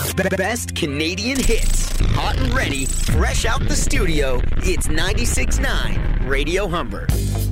Best Canadian hits. Hot and ready, fresh out the studio. It's 96.9 Radio Humber.